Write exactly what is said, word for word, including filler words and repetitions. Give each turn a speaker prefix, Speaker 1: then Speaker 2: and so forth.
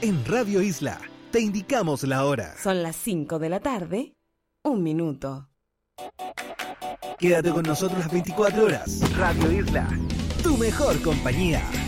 Speaker 1: En Radio Isla te indicamos la hora.
Speaker 2: Son las cinco de la tarde, un minuto.
Speaker 1: Quédate con nosotros las veinticuatro horas. Radio Isla, tu mejor compañía.